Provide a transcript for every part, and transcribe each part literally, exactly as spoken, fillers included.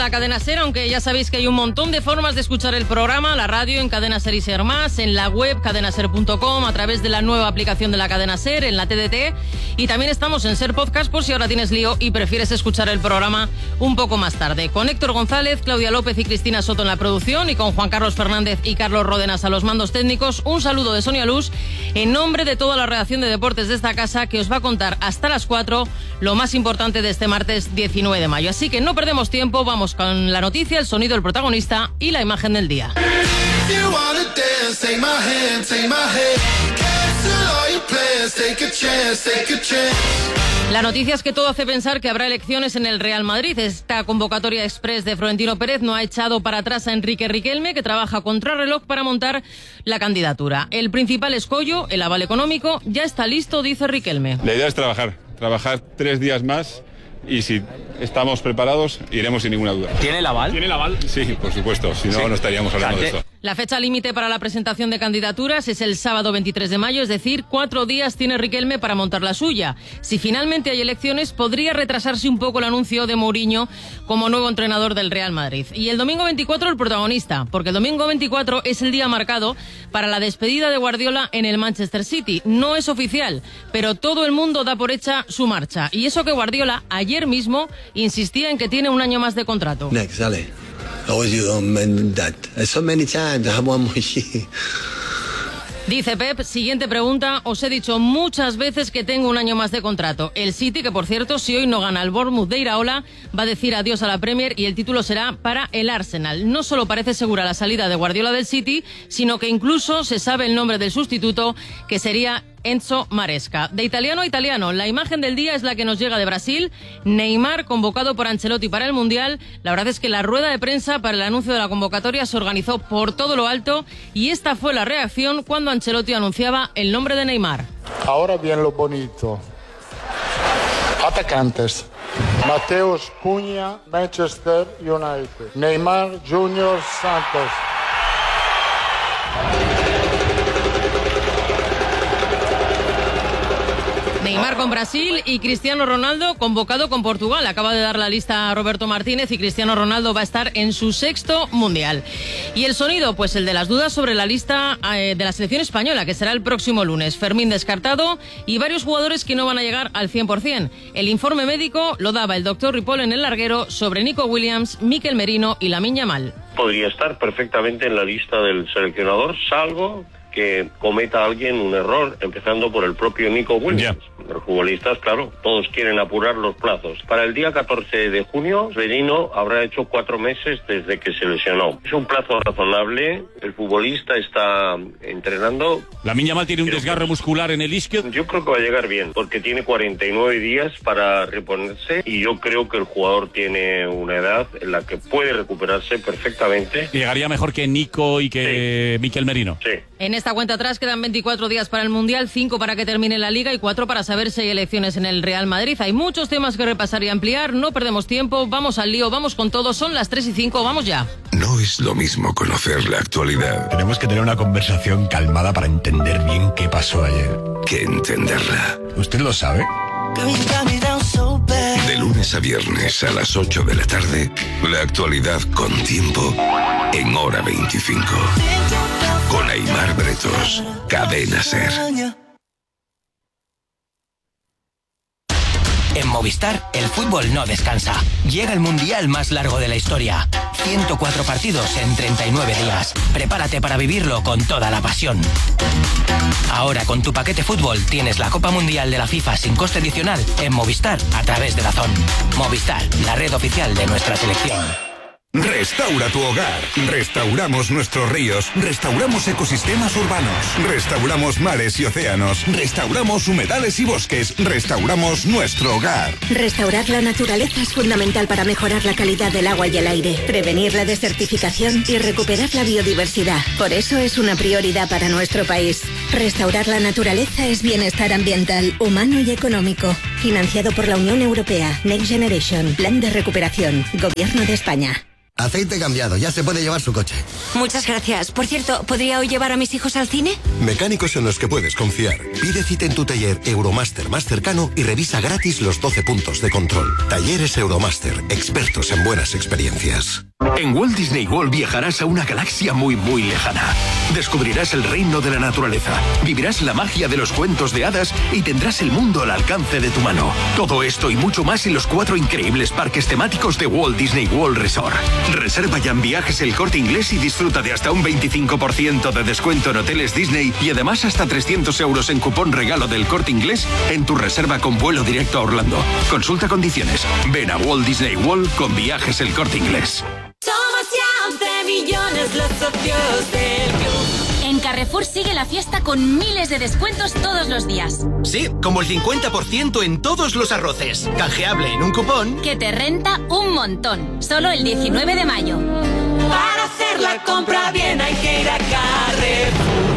la Cadena SER, aunque ya sabéis que hay un montón de formas de escuchar el programa, la radio en Cadena SER y SER Más, en la web cadena ser punto com, a través de la nueva aplicación de la Cadena SER, en la T D T, y también estamos en SER Podcast por si ahora tienes lío y prefieres escuchar el programa un poco más tarde. Con Héctor González, Claudia López y Cristina Soto en la producción y con Juan Carlos Fernández y Carlos Ródenas a los mandos técnicos, un saludo de Sonia Luz en nombre de toda la redacción de deportes de esta casa que os va a contar hasta las cuatro lo más importante de este martes diecinueve de mayo. Así que no perdemos tiempo, vamos con la noticia, el sonido del protagonista y la imagen del día. La noticia es que todo hace pensar que habrá elecciones en el Real Madrid. Esta convocatoria express de Florentino Pérez no ha echado para atrás a Enrique Riquelme, que trabaja contrarreloj para montar la candidatura. El principal escollo, el aval económico, ya está listo, dice Riquelme. La idea es trabajar, trabajar tres días más y si estamos preparados iremos sin ninguna duda. ¿Tiene el aval? ¿Tiene el aval? Sí, por supuesto, si no, sí. no estaríamos hablando de esto. La fecha límite para la presentación de candidaturas es el sábado veintitrés de mayo, es decir, cuatro días tiene Riquelme para montar la suya. Si finalmente hay elecciones, podría retrasarse un poco el anuncio de Mourinho como nuevo entrenador del Real Madrid. Y el domingo veinticuatro el protagonista, porque el domingo veinticuatro es el día marcado para la despedida de Guardiola en el Manchester City. No es oficial, pero todo el mundo da por hecha su marcha. Y eso que Guardiola ayer mismo insistía en que tiene un año más de contrato. Next, dale. So many times, I want more shit. Dice Pep, siguiente pregunta, os he dicho muchas veces que tengo un año más de contrato. El City, que por cierto, si hoy no gana el Bournemouth de Iraola, va a decir adiós a la Premier y el título será para el Arsenal. No solo parece segura la salida de Guardiola del City, sino que incluso se sabe el nombre del sustituto, que sería Enzo Maresca. De italiano a italiano, la imagen del día es la que nos llega de Brasil. Neymar, convocado por Ancelotti para el Mundial. La verdad es que la rueda de prensa para el anuncio de la convocatoria se organizó por todo lo alto y esta fue la reacción cuando Ancelotti anunciaba el nombre de Neymar. Ahora bien lo bonito. Atacantes. Mateus Cunha, Manchester United. Neymar Junior Santos. Neymar con Brasil y Cristiano Ronaldo convocado con Portugal. Acaba de dar la lista a Roberto Martínez y Cristiano Ronaldo va a estar en su sexto mundial. Y el sonido, pues el de las dudas sobre la lista eh, de la selección española, que será el próximo lunes. Fermín descartado y varios jugadores que no van a llegar al cien por ciento. El informe médico lo daba el doctor Ripoll en el larguero sobre Nico Williams, Mikel Merino y Lamine Yamal. Podría estar perfectamente en la lista del seleccionador, salvo que cometa alguien un error, empezando por el propio Nico Williams. Yeah. Los futbolistas, claro, todos quieren apurar los plazos. Para el día catorce de junio, Merino habrá hecho cuatro meses desde que se lesionó. Es un plazo razonable, el futbolista está entrenando. Lamine Yamal tiene un desgarro muscular en el isquio. Yo creo que va a llegar bien, porque tiene cuarenta y nueve días para reponerse y yo creo que el jugador tiene una edad en la que puede recuperarse perfectamente. Llegaría mejor que Nico y que sí. Mikel Merino. Sí. En esta cuenta atrás quedan veinticuatro días para el Mundial, cinco para que termine la Liga y cuatro para saber si hay elecciones en el Real Madrid. Hay muchos temas que repasar y ampliar, no perdemos tiempo, vamos al lío, vamos con todo, son las tres y cinco, vamos ya. No es lo mismo conocer la actualidad. Tenemos que tener una conversación calmada para entender bien qué pasó ayer. Que entenderla. ¿Usted lo sabe? De lunes a viernes a las ocho de la tarde, la actualidad con tiempo en Hora veinticinco. Con Aimar Bretos, Cadena SER. En Movistar, el fútbol no descansa. Llega el mundial más largo de la historia. ciento cuatro partidos en treinta y nueve días. Prepárate para vivirlo con toda la pasión. Ahora, con tu paquete fútbol, tienes la Copa Mundial de la FIFA sin coste adicional en Movistar a través de DAZN. Movistar, la red oficial de nuestra selección. Restaura tu hogar. Restauramos nuestros ríos. Restauramos ecosistemas urbanos. Restauramos mares y océanos. Restauramos humedales y bosques. Restauramos nuestro hogar. Restaurar la naturaleza es fundamental para mejorar la calidad del agua y el aire, prevenir la desertificación y recuperar la biodiversidad. Por eso es una prioridad para nuestro país. Restaurar la naturaleza es bienestar ambiental, humano y económico. Financiado por la Unión Europea. Next Generation. Plan de recuperación. Gobierno de España. Aceite cambiado, ya se puede llevar su coche. Muchas gracias. Por cierto, ¿podría hoy llevar a mis hijos al cine? Mecánicos en los que puedes confiar. Pide cita en tu taller Euromaster más cercano y revisa gratis los doce puntos de control. Talleres Euromaster, expertos en buenas experiencias. En Walt Disney World viajarás a una galaxia muy muy lejana. Descubrirás el reino de la naturaleza, vivirás la magia de los cuentos de hadas y tendrás el mundo al alcance de tu mano. Todo esto y mucho más en los cuatro increíbles parques temáticos de Walt Disney World Resort. Reserva ya en Viajes El Corte Inglés y disfruta de hasta un veinticinco por ciento de descuento en hoteles Disney y además hasta trescientos euros en cupón regalo del Corte Inglés en tu reserva con vuelo directo a Orlando. Consulta condiciones. Ven a Walt Disney World con Viajes El Corte Inglés. Somos ya once millones los socios del club. En Carrefour sigue la fiesta con miles de descuentos todos los días. Sí, como el cincuenta por ciento en todos los arroces. Canjeable en un cupón que te renta un montón. Solo el diecinueve de mayo. Para hacer la compra bien hay que ir a Carrefour.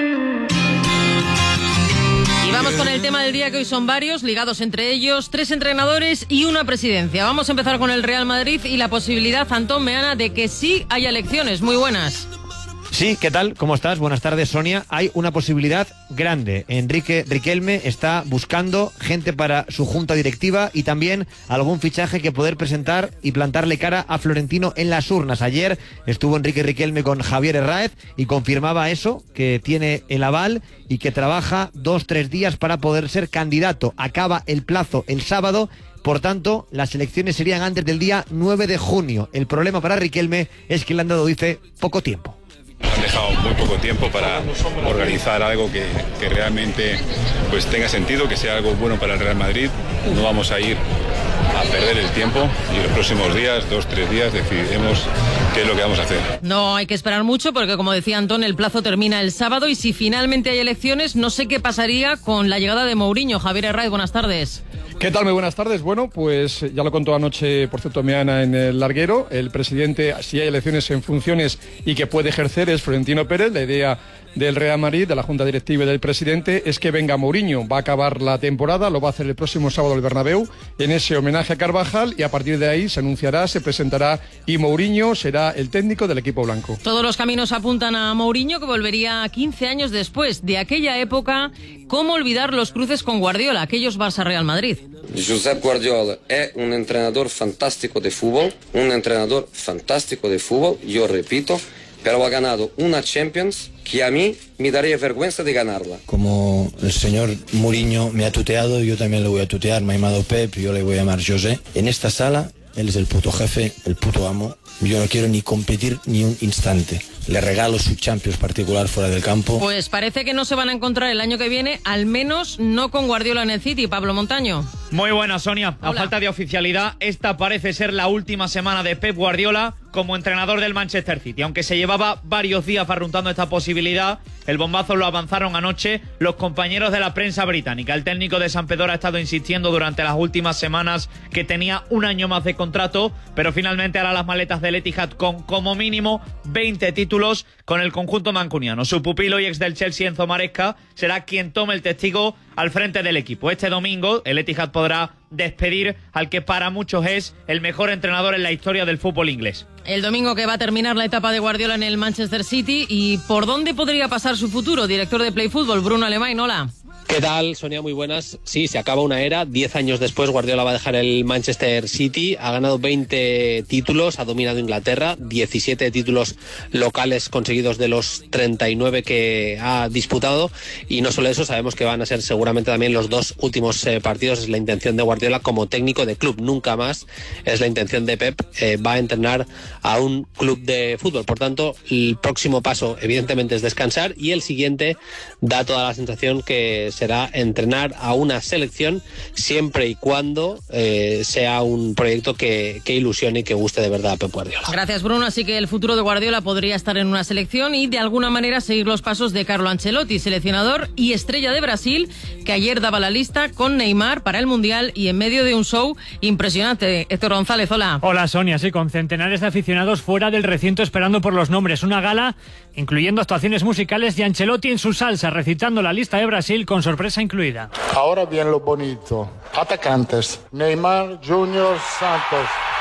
Y vamos con el tema del día, que hoy son varios, ligados entre ellos, tres entrenadores y una presidencia. Vamos a empezar con el Real Madrid y la posibilidad, Antón Meana, de que sí haya elecciones. Muy buenas. Sí, ¿qué tal? ¿Cómo estás? Buenas tardes, Sonia. Hay una posibilidad grande. Enrique Riquelme está buscando gente para su junta directiva y también algún fichaje que poder presentar y plantarle cara a Florentino en las urnas. Ayer estuvo Enrique Riquelme con Javier Herráez y confirmaba eso, que tiene el aval y que trabaja dos, tres días para poder ser candidato. Acaba el plazo el sábado. Por tanto, las elecciones serían antes del día nueve de junio. El problema para Riquelme es que le han dado, dice, poco tiempo. Han dejado muy poco tiempo para organizar algo que, que realmente pues tenga sentido, que sea algo bueno para el Real Madrid. No vamos a ir a perder el tiempo y los próximos días, dos, tres días, decidiremos qué es lo que vamos a hacer. No hay que esperar mucho porque, como decía Antón, el plazo termina el sábado y si finalmente hay elecciones, no sé qué pasaría con la llegada de Mourinho. Javier Herráez, buenas tardes. ¿Qué tal? Muy buenas tardes. Bueno, pues ya lo contó anoche, por cierto, Meana en el larguero. El presidente, si hay elecciones en funciones y que puede ejercer, es Florentino Pérez. La idea del Real Madrid, de la Junta Directiva y del presidente, es que venga Mourinho. Va a acabar la temporada, lo va a hacer el próximo sábado en el Bernabéu, en ese homenaje a Carvajal, y a partir de ahí se anunciará, se presentará y Mourinho será el técnico del equipo blanco. Todos los caminos apuntan a Mourinho, que volvería quince años después de aquella época. ¿Cómo olvidar los cruces con Guardiola, aquellos Barça-Real Madrid? Josep Guardiola es un entrenador fantástico de fútbol, un entrenador fantástico de fútbol, yo repito, pero ha ganado una Champions que a mí me daría vergüenza de ganarla. Como el señor Mourinho me ha tuteado, yo también le voy a tutear. Me ha llamado Pep, yo le voy a llamar José. En esta sala, él es el puto jefe, el puto amo. Yo no quiero ni competir ni un instante. Le regalo su Champions particular fuera del campo. Pues parece que no se van a encontrar el año que viene, al menos no con Guardiola en el City. Pablo Montaño. Muy buena, Sonia. A falta de oficialidad, esta parece ser la última semana de Pep Guardiola como entrenador del Manchester City. Aunque se llevaba varios días barruntando esta posibilidad, el bombazo lo avanzaron anoche los compañeros de la prensa británica. El técnico de San Pedro ha estado insistiendo durante las últimas semanas que tenía un año más de contrato, pero finalmente hará las maletas del Etihad con como mínimo veinte títulos con el conjunto mancuniano. Su pupilo y ex del Chelsea, Enzo Maresca, será quien tome el testigo al frente del equipo. Este domingo el Etihad podrá despedir al que para muchos es el mejor entrenador en la historia del fútbol inglés. El domingo que va a terminar la etapa de Guardiola en el Manchester City. ¿Y por dónde podría pasar su futuro? Director de Play Fútbol, Bruno Alemán, hola. ¿Qué tal, Sonia? Muy buenas. Sí, se acaba una era. Diez años después, Guardiola va a dejar el Manchester City. Ha ganado veinte títulos, ha dominado Inglaterra, diecisiete títulos locales conseguidos de los treinta y nueve que ha disputado. Y no solo eso, sabemos que van a ser seguramente también los dos últimos eh, partidos. Es la intención de Guardiola como técnico de club. Nunca más es la intención de Pep. Eh, va a entrenar a un club de fútbol. Por tanto, el próximo paso, evidentemente, es descansar. Y el siguiente da toda la sensación que será entrenar a una selección siempre y cuando eh, sea un proyecto que, que ilusione y que guste de verdad a Pep Guardiola. Gracias, Bruno. Así que el futuro de Guardiola podría estar en una selección y de alguna manera seguir los pasos de Carlo Ancelotti, seleccionador y estrella de Brasil, que ayer daba la lista con Neymar para el Mundial y en medio de un show impresionante. Héctor González, hola. Hola, Sonia. Sí, con centenares de aficionados fuera del recinto esperando por los nombres. Una gala incluyendo actuaciones musicales y Ancelotti en su salsa recitando la lista de Brasil con sorpresa incluida. Ahora bien lo bonito. Atacantes. Neymar, Junior, Santos.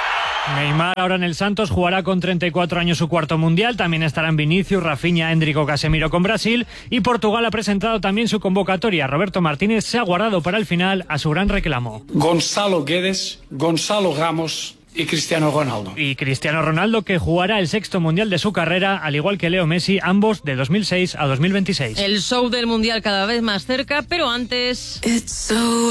Neymar ahora en el Santos jugará con treinta y cuatro años su cuarto mundial. También estarán Vinicius, Rafinha, Endrick, Casemiro con Brasil. Y Portugal ha presentado también su convocatoria. Roberto Martínez se ha guardado para el final a su gran reclamo. Gonzalo Guedes, Gonzalo Ramos y Cristiano Ronaldo. Y Cristiano Ronaldo, que jugará el sexto mundial de su carrera, al igual que Leo Messi, ambos de dos mil seis a dos mil veintiséis. El show del mundial cada vez más cerca, pero antes... So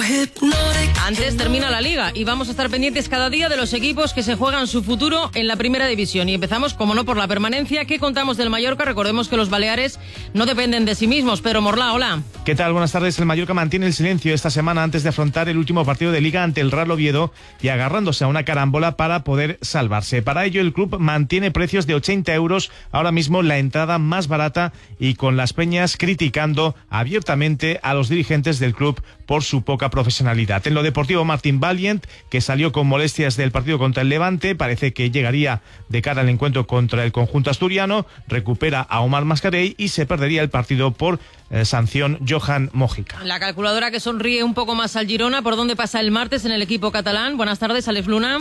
antes termina la liga y vamos a estar pendientes cada día de los equipos que se juegan su futuro en la primera división. Y empezamos, como no, por la permanencia. ¿Qué contamos del Mallorca? Recordemos que los Baleares no dependen de sí mismos. Pedro Morlá, hola. ¿Qué tal? Buenas tardes. El Mallorca mantiene el silencio esta semana antes de afrontar el último partido de liga ante el Real Oviedo y agarrándose a una carambola para poder salvarse. Para ello, el club mantiene precios de ochenta euros, ahora mismo la entrada más barata, y con las peñas criticando abiertamente a los dirigentes del club por su poca profesionalidad. En lo deportivo, Martín Valiant, que salió con molestias del partido contra el Levante, parece que llegaría de cara al encuentro contra el conjunto asturiano, recupera a Omar Mascarell y se perdería el partido por eh, sanción Johan Mojica. La calculadora que sonríe un poco más al Girona, ¿por dónde pasa el martes en el equipo catalán? Buenas tardes, Alex Luna.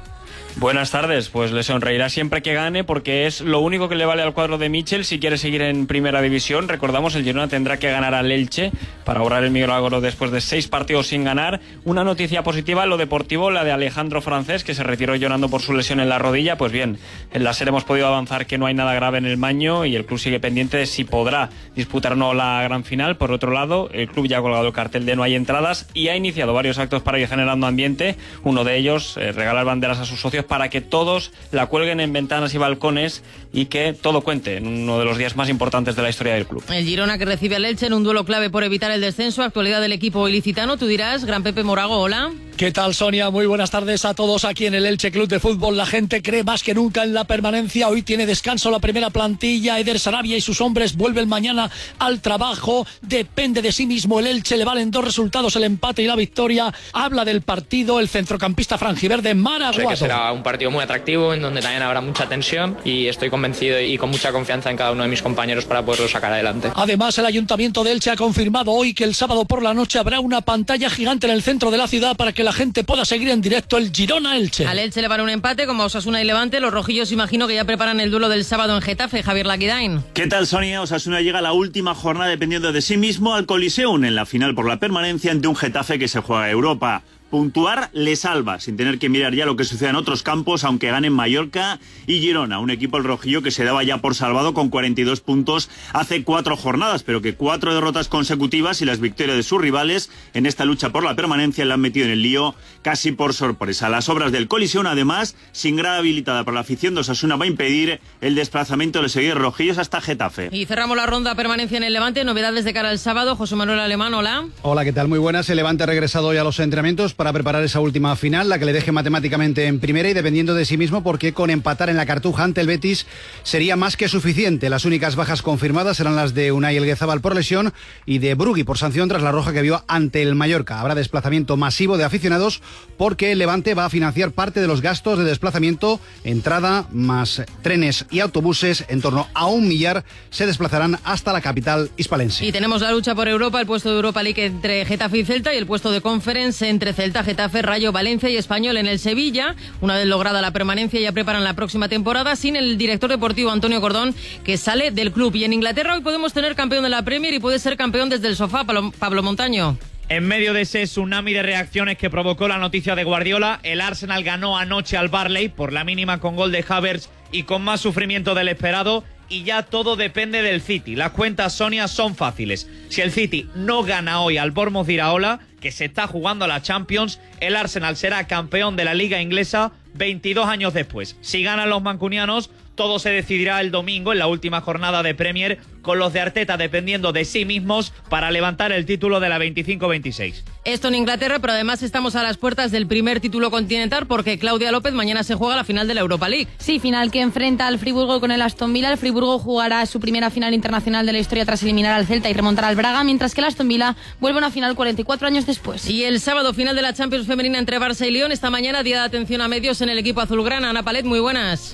Buenas tardes, pues le sonreirá siempre que gane porque es lo único que le vale al cuadro de Michel si quiere seguir en primera división. Recordamos, el Girona tendrá que ganar al Elche para ahorrar el milagro después de seis partidos sin ganar. Una noticia positiva en lo deportivo, la de Alejandro Francés, que se retiró llorando por su lesión en la rodilla. Pues bien, en la serie hemos podido avanzar que no hay nada grave en el Maño y el club sigue pendiente de si podrá disputar o no la gran final. Por otro lado, el club ya ha colgado el cartel de no hay entradas y ha iniciado varios actos para ir generando ambiente. Uno de ellos, eh, regalar banderas a sus socios para que todos la cuelguen en ventanas y balcones y que todo cuente en uno de los días más importantes de la historia del club. El Girona que recibe al Elche en un duelo clave por evitar el descenso. Actualidad del equipo ilicitano. Tú dirás, Gran Pepe Morago, hola. ¿Qué tal, Sonia? Muy buenas tardes a todos aquí en el Elche Club de Fútbol. La gente cree más que nunca en la permanencia. Hoy tiene descanso la primera plantilla. Eder Sarabia y sus hombres vuelven mañana al trabajo. Depende de sí mismo el Elche. Le valen dos resultados, el empate y la victoria. Habla del partido el centrocampista franjiverde Maraguato. Sé que será un partido muy atractivo en donde también habrá mucha tensión y estoy convencido y con mucha confianza en cada uno de mis compañeros para poderlo sacar adelante. Además, el Ayuntamiento de Elche ha confirmado hoy que el sábado por la noche habrá una pantalla gigante en el centro de la ciudad para que la gente pueda seguir en directo el Girona-Elche. Al Elche le vale un empate como Osasuna y Levante. Los rojillos imagino que ya preparan el duelo del sábado en Getafe. Javier Laquidain. ¿Qué tal, Sonia? Osasuna llega a la última jornada dependiendo de sí mismo al Coliseum en la final por la permanencia ante un Getafe que se juega a Europa. Puntuar le salva, sin tener que mirar ya lo que sucede en otros campos, aunque ganen Mallorca y Girona, un equipo el rojillo que se daba ya por salvado con cuarenta y dos puntos hace cuatro jornadas, pero que cuatro derrotas consecutivas y las victorias de sus rivales en esta lucha por la permanencia le han metido en el lío casi por sorpresa. Las obras del Coliseum, además, sin grada habilitada por la afición de Osasuna, va a impedir el desplazamiento de los seguidores rojillos hasta Getafe. Y cerramos la ronda permanencia en el Levante. Novedades de cara al sábado. José Manuel Alemán, hola. Hola, ¿qué tal? Muy buenas. El Levante ha regresado hoy a los entrenamientos para preparar esa última final, la que le deje matemáticamente en primera y dependiendo de sí mismo, porque con empatar en la Cartuja ante el Betis sería más que suficiente. Las únicas bajas confirmadas serán las de Unai Elguezabal por lesión y de Brugui por sanción tras la roja que vio ante el Mallorca. Habrá desplazamiento masivo de aficionados porque el Levante va a financiar parte de los gastos de desplazamiento, entrada más trenes y autobuses. En torno a un millar se desplazarán hasta la capital hispalense. Y tenemos la lucha por Europa, el puesto de Europa League entre Getafe y Celta y el puesto de Conference entre Celta, Getafe, Rayo, Valencia y Español. En el Sevilla, una vez lograda la permanencia, ya preparan la próxima temporada sin el director deportivo Antonio Cordón, que sale del club. Y en Inglaterra hoy podemos tener campeón de la Premier y puede ser campeón desde el sofá. Pablo, Pablo Montaño. En medio de ese tsunami de reacciones que provocó la noticia de Guardiola, el Arsenal ganó anoche al Burnley por la mínima con gol de Havertz y con más sufrimiento del esperado. Y ya todo depende del City. Las cuentas, Sonia, son fáciles. Si el City no gana hoy al Bournemouth de Iraola, que se está jugando a la Champions, el Arsenal será campeón de la Liga Inglesa veintidós años después. Si ganan los mancunianos, todo se decidirá el domingo en la última jornada de Premier, con los de Arteta dependiendo de sí mismos para levantar el título de la veinticinco veintiséis. Esto en Inglaterra, pero además estamos a las puertas del primer título continental porque Claudia López, mañana se juega la final de la Europa League. Sí, final que enfrenta al Friburgo con el Aston Villa. El Friburgo jugará su primera final internacional de la historia tras eliminar al Celta y remontar al Braga, mientras que el Aston Villa vuelve a una final cuarenta y cuatro años después. Y el sábado, final de la Champions femenina entre Barça y Lyon. Esta mañana, día de atención a medios en el equipo azulgrana. Ana Palet, muy buenas.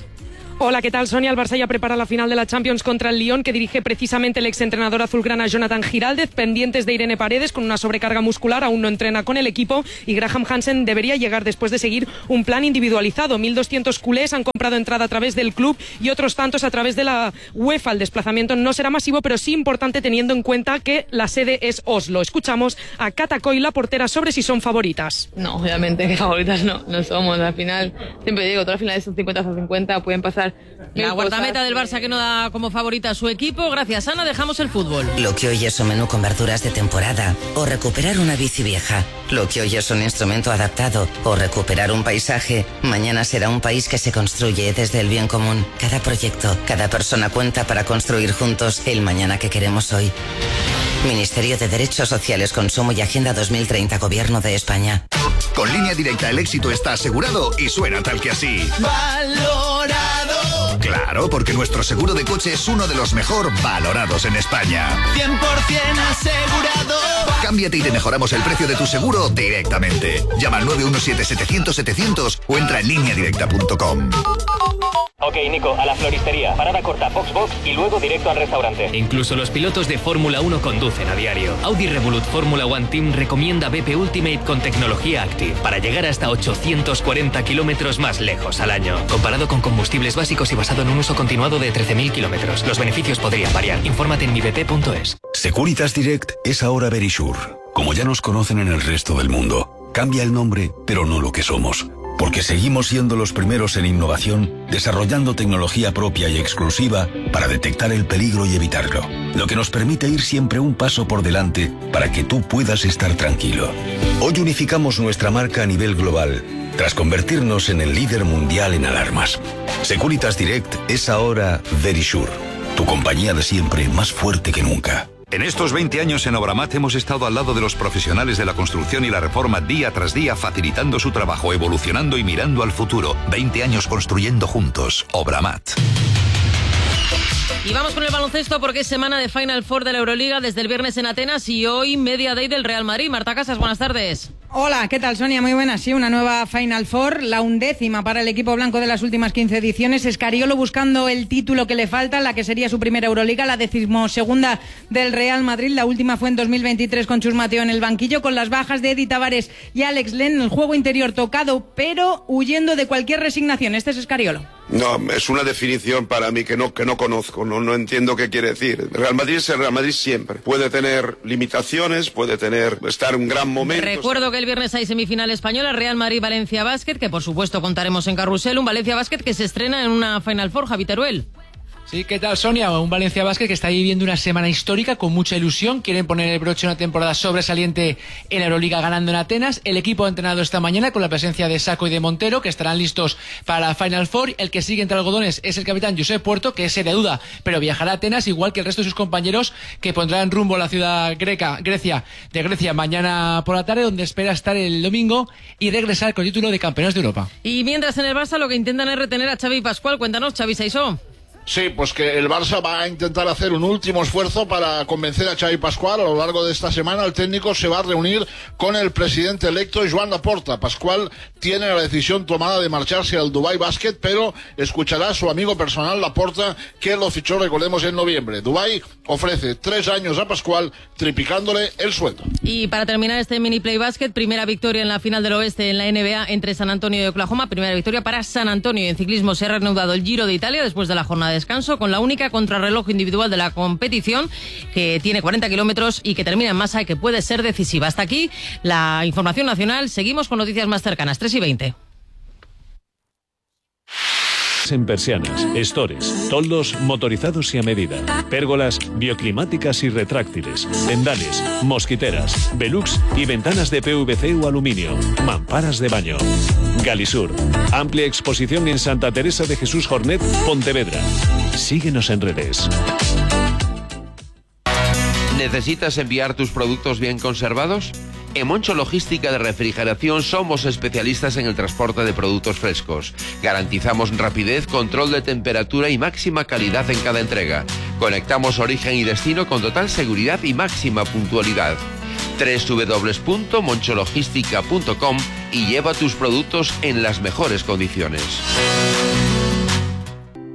Hola, ¿qué tal, Sonia? El Barça ya prepara la final de la Champions contra el Lyon, que dirige precisamente el exentrenador azulgrana Jonathan Giraldez, pendientes de Irene Paredes con una sobrecarga muscular, aún no entrena con el equipo, y Graham Hansen debería llegar después de seguir un plan individualizado. mil doscientos culés han comprado entrada a través del club y otros tantos a través de la UEFA. El desplazamiento no será masivo, pero sí importante teniendo en cuenta que la sede es Oslo. Escuchamos a Cata Coy, la portera, sobre si son favoritas. No, obviamente que favoritas no, no somos. Al final, siempre digo, todas las finales son cincuenta a cincuenta, pueden pasar. La guardameta del Barça que no da como favorita a su equipo. Gracias, Ana, dejamos el fútbol. Lo que hoy es un menú con verduras de temporada, o recuperar una bici vieja. Lo que hoy es un instrumento adaptado, o recuperar un paisaje, mañana será un país que se construye desde el bien común. Cada proyecto, cada persona cuenta para construir juntos el mañana que queremos hoy. Ministerio de Derechos Sociales, Consumo y Agenda dos mil treinta, Gobierno de España. Con Línea Directa el éxito está asegurado y suena tal que así. Valorado. Claro, porque nuestro seguro de coche es uno de los mejor valorados en España. cien por ciento asegurado. Cámbiate y te mejoramos el precio de tu seguro directamente. Llama al nueve uno siete setecientos setecientos o entra en línea directa punto com. Ok, Nico, a la floristería. Parada corta, box box y luego directo al restaurante. Incluso los pilotos de Fórmula uno conducen a diario. Audi Revolut Fórmula One Team recomienda B P Ultimate con tecnología Active para llegar hasta ochocientos cuarenta kilómetros más lejos al año. Comparado con combustibles básicos y basado en un uso continuado de trece mil kilómetros. Los beneficios podrían variar. Infórmate en mi b p punto es. Securitas Direct es ahora Verisure. Como ya nos conocen en el resto del mundo. Cambia el nombre, pero no lo que somos. Porque seguimos siendo los primeros en innovación, desarrollando tecnología propia y exclusiva para detectar el peligro y evitarlo. Lo que nos permite ir siempre un paso por delante para que tú puedas estar tranquilo. Hoy unificamos nuestra marca a nivel global, tras convertirnos en el líder mundial en alarmas. Securitas Direct es ahora Verisure, tu compañía de siempre más fuerte que nunca. En estos veinte años en Obramat hemos estado al lado de los profesionales de la construcción y la reforma día tras día, facilitando su trabajo, evolucionando y mirando al futuro. veinte años construyendo juntos. Obramat. Y vamos con el baloncesto porque es semana de Final Four de la Euroliga desde el viernes en Atenas y hoy Media Day del Real Madrid. Marta Casas, buenas tardes. Hola, ¿qué tal, Sonia? Muy buenas. Sí, una nueva Final Four, la undécima para el equipo blanco de las últimas quince ediciones. Escariolo buscando el título que le falta, la que sería su primera Euroliga, la decimosegunda del Real Madrid. La última fue en dos mil veintitrés con Chus Mateo en el banquillo, con las bajas de Eddie Tavares y Alex Len. El juego interior tocado, pero huyendo de cualquier resignación. Este es Escariolo. No, es una definición para mí que no, que no conozco, no, no entiendo qué quiere decir. El Real Madrid es el Real Madrid siempre. Puede tener limitaciones, puede tener estar en un gran momento. Recuerdo que el viernes hay semifinal española, Real Madrid-Valencia Basket, que por supuesto contaremos en Carrusel. Un Valencia Basket que se estrena en una Final Four, Javi Teruel. Sí, ¿qué tal, Sonia? Un Valencia Basket que está viviendo una semana histórica con mucha ilusión. Quieren poner el broche a una temporada sobresaliente en la Euroliga ganando en Atenas. El equipo ha entrenado esta mañana con la presencia de Sacco y de Montero, que estarán listos para la Final Four. El que sigue entre algodones es el capitán Josep Puerto, que es de duda, pero viajará a Atenas igual que el resto de sus compañeros, que pondrán rumbo a la ciudad greca, Grecia, de Grecia mañana por la tarde, donde espera estar el domingo y regresar con el título de campeones de Europa. Y mientras en el Barça lo que intentan es retener a Xavi Pascual. Cuéntanos, Xavi Saisó. Sí, pues que el Barça va a intentar hacer un último esfuerzo para convencer a Xavi Pascual. A lo largo de esta semana el técnico se va a reunir con el presidente electo Joan Laporta. Pascual tiene la decisión tomada de marcharse al Dubai Basket, pero escuchará a su amigo personal Laporta, que lo fichó, recordemos, en noviembre. Dubai ofrece tres años a Pascual, triplicándole el sueldo. Y para terminar este mini play basket, primera victoria en la final del oeste en la N B A entre San Antonio y Oklahoma. Primera victoria para San Antonio. En ciclismo se ha reanudado el Giro de Italia después de la jornada de descanso, con la única contrarreloj individual de la competición, que tiene cuarenta kilómetros y que termina en masa y que puede ser decisiva. Hasta aquí la información nacional. Seguimos con noticias más cercanas. tres y veinte. En persianas, estores, toldos motorizados y a medida, pérgolas bioclimáticas y retráctiles, tendales, mosquiteras, velux y ventanas de P V C o aluminio, mamparas de baño. Galisur, amplia exposición en Santa Teresa de Jesús Jornet, Pontevedra. Síguenos en redes. ¿Necesitas enviar tus productos bien conservados? En Moncho Logística de Refrigeración somos especialistas en el transporte de productos frescos. Garantizamos rapidez, control de temperatura y máxima calidad en cada entrega. Conectamos origen y destino con total seguridad y máxima puntualidad. doble u doble u doble u punto moncho logística punto com y lleva tus productos en las mejores condiciones.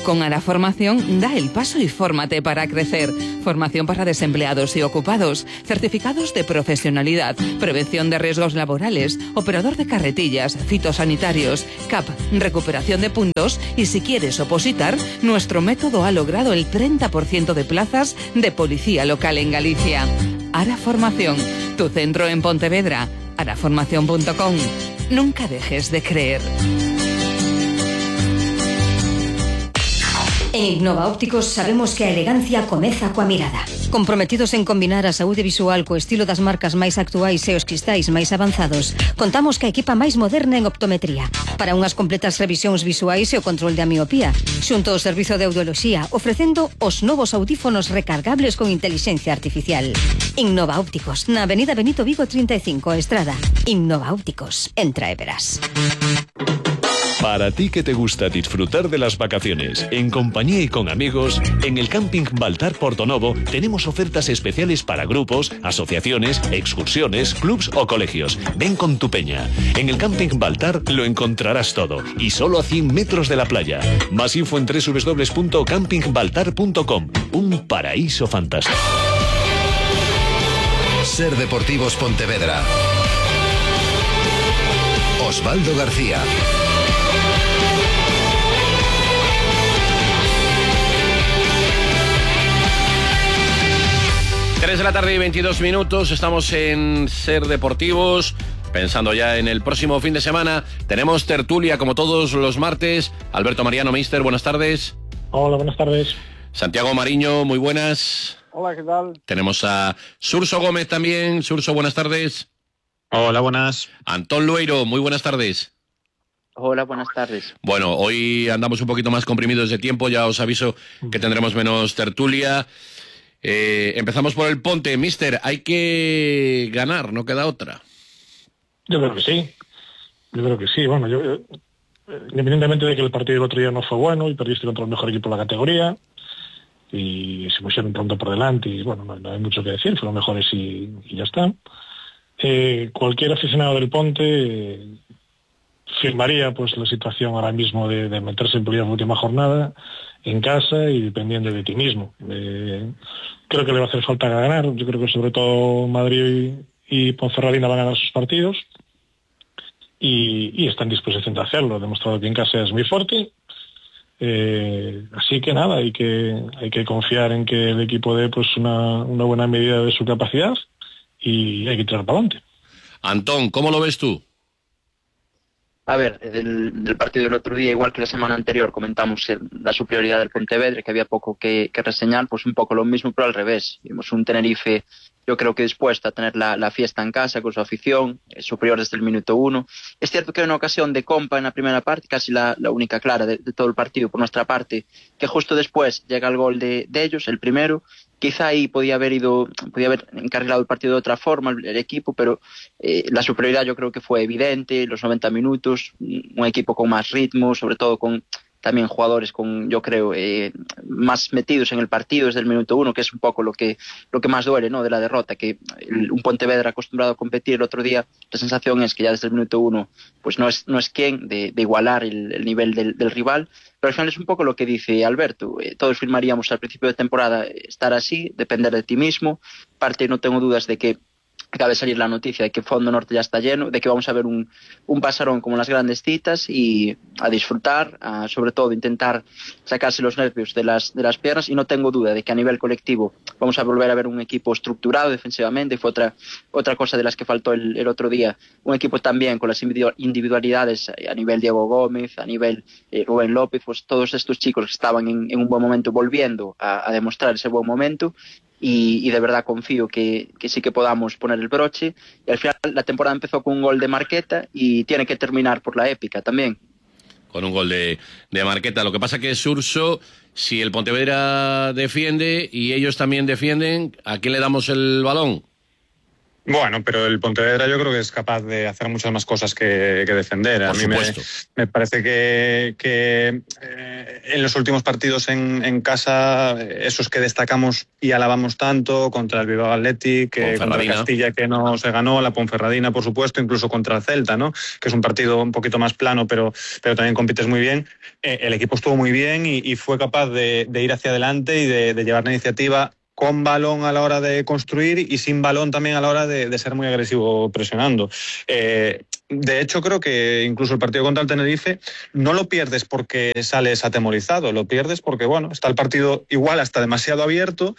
Con Ara Formación, da el paso y fórmate para crecer. Formación para desempleados y ocupados, certificados de profesionalidad, prevención de riesgos laborales, operador de carretillas, fitosanitarios, C A P, recuperación de puntos y si quieres opositar, nuestro método ha logrado el treinta por ciento de plazas de policía local en Galicia. Ara Formación, tu centro en Pontevedra, araformación punto com. Nunca dejes de creer. En Innova Ópticos sabemos que a elegancia comeza coa mirada. Comprometidos en combinar a saúde visual co estilo das marcas máis actuais e os cristais máis avanzados, contamos ca equipa máis moderna en optometría para unhas completas revisións visuais e o control da miopía, xunto ao servizo de audioloxía, ofrecendo os novos audífonos recargables con inteligencia artificial. Innova Ópticos, na avenida Benito Vigo trinta e cinco, Estrada. Innova Ópticos, entra e verás. Para ti que te gusta disfrutar de las vacaciones en compañía y con amigos, en el Camping Baltar Portonovo tenemos ofertas especiales para grupos, asociaciones, excursiones, clubs o colegios. Ven con tu peña. En el Camping Baltar lo encontrarás todo y solo a cien metros de la playa. Más info en doble u doble u doble u punto camping baltar punto com. Un paraíso fantástico. Ser Deportivos Pontevedra. Osvaldo García. tres de la tarde y veintidós minutos, estamos en Ser Deportivos, pensando ya en el próximo fin de semana. Tenemos tertulia como todos los martes. Alberto Mariano, mister, buenas tardes. Hola, buenas tardes. Santiago Mariño, muy buenas. Hola, ¿qué tal? Tenemos a Surso Gómez también. Surso, buenas tardes. Hola, buenas. Antón Lueiro, muy buenas tardes. Hola, buenas tardes. Bueno, hoy andamos un poquito más comprimidos de tiempo, ya os aviso que tendremos menos tertulia. Eh, empezamos por el Ponte. Mister, hay que ganar, no queda otra. Yo creo que sí. Yo creo que sí. Bueno, yo, yo, independientemente de que el partido del otro día no fue bueno y perdiste contra el mejor equipo de la categoría y se pusieron pronto por delante y bueno, no, no hay mucho que decir, fueron mejores y, y ya está. Eh, cualquier aficionado del Ponte eh, firmaría pues la situación ahora mismo de, de meterse en playoff en la última jornada en casa y dependiendo de ti mismo. Eh, creo que le va a hacer falta ganar. Yo creo que sobre todo Madrid y, y Ponferradina van a ganar sus partidos y, y está en disposición de hacerlo. Ha demostrado que en casa es muy fuerte. Eh, así que nada, hay que hay que confiar en que el equipo dé pues una, una buena medida de su capacidad y hay que tirar para adelante. Antón, ¿cómo lo ves tú? A ver, del, del partido del otro día, igual que la semana anterior, comentamos el, la superioridad del Pontevedra, que había poco que, que reseñar, pues un poco lo mismo, pero al revés. Vimos un Tenerife, yo creo que dispuesto a tener la, la fiesta en casa con su afición, eh, superior desde el minuto uno. Es cierto que hay una ocasión de compa en la primera parte, casi la, la única clara de, de todo el partido por nuestra parte, que justo después llega el gol de, de ellos, el primero. Quizá ahí podía haber ido, podía haber encarrilado el partido de otra forma el, el equipo, pero eh, la superioridad yo creo que fue evidente, los noventa minutos, un equipo con más ritmo, sobre todo con también jugadores con, yo creo, eh, más metidos en el partido desde el minuto uno, que es un poco lo que lo que más duele, ¿no?, de la derrota, que el, un Pontevedra acostumbrado a competir el otro día, la sensación es que ya desde el minuto uno pues no es no es quien de, de igualar el, el nivel del, del rival, pero al final es un poco lo que dice Alberto, eh, todos firmaríamos al principio de temporada estar así, depender de ti mismo, parte no tengo dudas de que acaba de salir la noticia de que Fondo Norte ya está lleno, de que vamos a ver un, un pasarón como las grandes citas y a disfrutar, a sobre todo intentar sacarse los nervios de las, de las piernas, y no tengo duda de que a nivel colectivo vamos a volver a ver un equipo estructurado defensivamente, fue otra, otra cosa de las que faltó el, el otro día, un equipo también con las individualidades a nivel Diego Gómez, a nivel eh, Rubén López, pues todos estos chicos que estaban en, en un buen momento volviendo a, a demostrar ese buen momento. Y, y de verdad confío que, que sí que podamos poner el broche. Y al final la temporada empezó con un gol de Marqueta y tiene que terminar por la épica también. Con un gol de, de Marqueta. Lo que pasa que es Surso, si el Pontevedra defiende y ellos también defienden, ¿a quién le damos el balón? Bueno, pero el Pontevedra yo creo que es capaz de hacer muchas más cosas que, que defender. A Por mí me, supuesto. me parece que, que eh, en los últimos partidos en, en casa, esos que destacamos y alabamos tanto, contra el Bilbao Athletic, eh, contra el Castilla que no se ganó, la Ponferradina por supuesto, incluso contra el Celta, ¿no? Que es un partido un poquito más plano, pero, pero también compites muy bien. Eh, el equipo estuvo muy bien y, y fue capaz de, de ir hacia adelante y de, de llevar la iniciativa con balón a la hora de construir y sin balón también a la hora de, de ser muy agresivo presionando. Eh, de hecho, creo que incluso el partido contra el Tenerife no lo pierdes porque sales atemorizado, lo pierdes porque, bueno, está el partido igual hasta demasiado abierto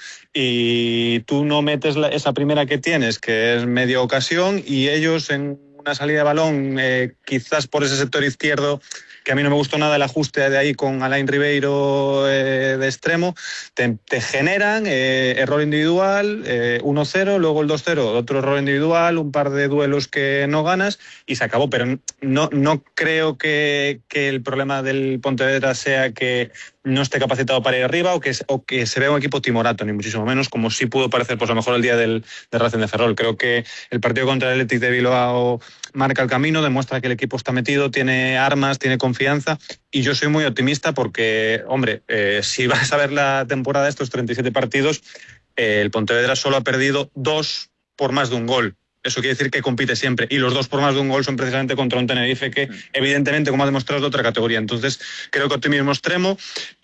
y tú no metes la, esa primera que tienes, que es media ocasión, y ellos en una salida de balón, eh, quizás por ese sector izquierdo, que a mí no me gustó nada el ajuste de ahí con Alain Ribeiro eh, de extremo, te, te generan eh, error individual, eh, uno cero, luego el dos cero, otro error individual, un par de duelos que no ganas y se acabó. Pero no, no creo que, que el problema del Pontevedra sea que no esté capacitado para ir arriba o que, o que se vea un equipo timorato, ni muchísimo menos, como sí pudo parecer pues a lo mejor el día del, del Racing de Ferrol. Creo que el partido contra el Athletic de Bilbao marca el camino, demuestra que el equipo está metido, tiene armas, tiene confianza, y yo soy muy optimista porque, hombre, eh, si vas a ver la temporada de estos treinta y siete partidos, eh, el Pontevedra solo ha perdido dos por más de un gol. Eso quiere decir que compite siempre. Y los dos por más de un gol son precisamente contra un Tenerife que, evidentemente, como ha demostrado, es de otra categoría. Entonces, creo que optimismo extremo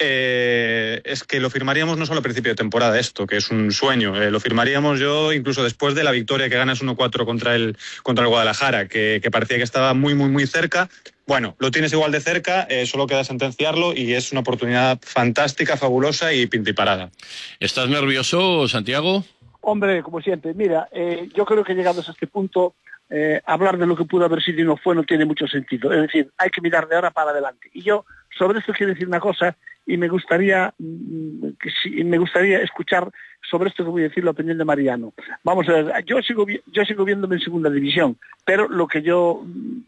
eh, es que lo firmaríamos no solo a principio de temporada, esto, que es un sueño. Eh, lo firmaríamos yo incluso después de la victoria que ganas uno cuatro contra el, contra el Guadalajara, que, que parecía que estaba muy, muy, muy cerca. Bueno, lo tienes igual de cerca, eh, solo queda sentenciarlo y es una oportunidad fantástica, fabulosa y pintiparada. ¿Estás nervioso, Santiago? Hombre, como siempre, mira, eh, yo creo que llegados a este punto, eh, hablar de lo que pudo haber sido y no fue no tiene mucho sentido. Es decir, hay que mirar de ahora para adelante. Y yo sobre esto quiero decir una cosa y me gustaría, que si, me gustaría escuchar sobre esto que voy a decir la opinión de Mariano. Vamos a ver, yo sigo, yo sigo viéndome en segunda división, pero lo que yo,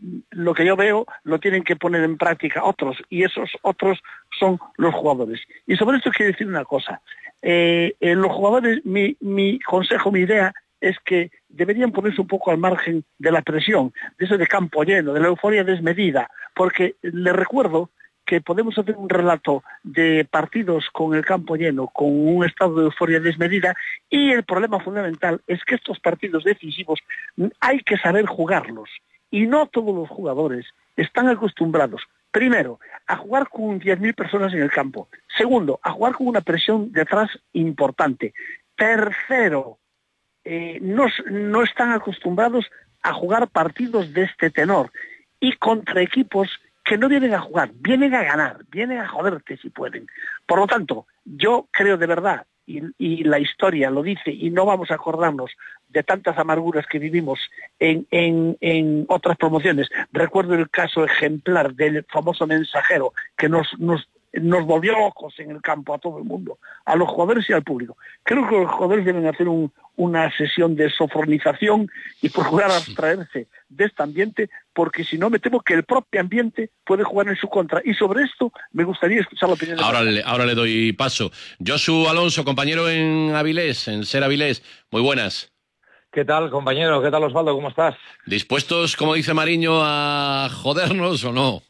lo que yo veo lo tienen que poner en práctica otros y esos otros son los jugadores. Y sobre esto quiero decir una cosa. Eh, eh, los jugadores, mi, mi consejo, mi idea es que deberían ponerse un poco al margen de la presión, de eso de campo lleno, de la euforia desmedida, porque les recuerdo que podemos hacer un relato de partidos con el campo lleno, con un estado de euforia desmedida, y el problema fundamental es que estos partidos decisivos hay que saber jugarlos, y no todos los jugadores están acostumbrados, primero, a jugar con diez mil personas en el campo. Segundo, a jugar con una presión detrás importante. Tercero, eh, no, no están acostumbrados a jugar partidos de este tenor y contra equipos que no vienen a jugar, vienen a ganar, vienen a joderte si pueden. Por lo tanto, yo creo de verdad, y, y la historia lo dice, y no vamos a acordarnos de tantas amarguras que vivimos en, en, en otras promociones. Recuerdo el caso ejemplar del famoso Mensajero, que nos, nos, nos volvió locos en el campo a todo el mundo, a los jugadores y al público. Creo que los jugadores deben hacer un, una sesión de sofronización y procurar abstraerse de este ambiente, porque si no me temo que el propio ambiente puede jugar en su contra. Y sobre esto me gustaría escuchar la opinión de Ahora le, ahora le doy paso. Josu Alonso, compañero en Avilés, en Ser Avilés. Muy buenas. ¿Qué tal, compañero? ¿Qué tal, Osvaldo? ¿Cómo estás? ¿Dispuestos, como dice Mariño, a jodernos o no?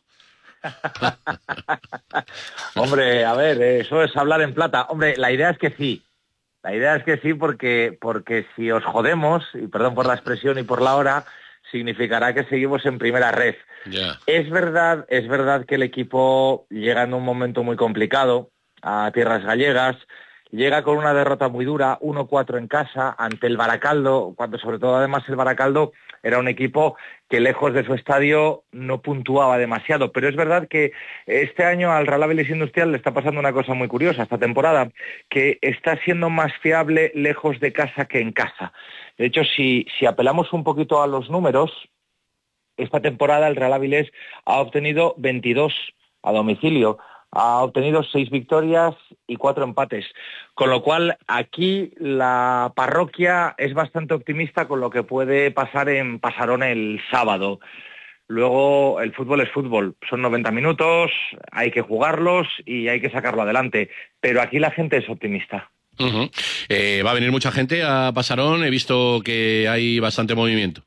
Hombre, a ver, eso es hablar en plata. Hombre, la idea es que sí. La idea es que sí, porque, porque si os jodemos, y perdón por la expresión y por la hora, significará que seguimos en primera red. Yeah. Es verdad, es verdad que el equipo llega en un momento muy complicado a tierras gallegas. Llega con una derrota muy dura, uno cuatro en casa, ante el Baracaldo, cuando sobre todo además el Baracaldo era un equipo que lejos de su estadio no puntuaba demasiado. Pero es verdad que este año al Real Avilés Industrial le está pasando una cosa muy curiosa esta temporada, que está siendo más fiable lejos de casa que en casa. De hecho, si, si apelamos un poquito a los números, esta temporada el Real Avilés ha obtenido veintidós a domicilio. Ha obtenido seis victorias y cuatro empates, con lo cual aquí la parroquia es bastante optimista con lo que puede pasar en Pasarón el sábado. Luego el fútbol es fútbol, son noventa minutos, hay que jugarlos y hay que sacarlo adelante, pero aquí la gente es optimista. Uh-huh. Eh, va a venir mucha gente a Pasarón, he visto que hay bastante movimiento.